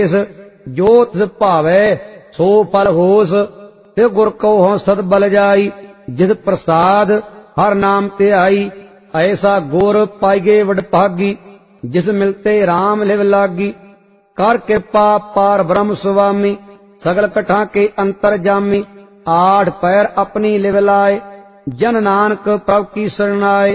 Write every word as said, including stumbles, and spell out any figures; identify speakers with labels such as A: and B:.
A: जो तिस भावै सो फल होस। ते गुर को हौसत बल जाई जिस प्रसाद हर नाम ते आई। ऐसा गुर पाइगे वडभागी जिस मिलते राम लिव लागी। कर कृपा पार ब्रह्म स्वामी सगल कठा के अंतर जामी। आठ पैर अपनी लिव लाए जन नानक प्रभु की शरण आए।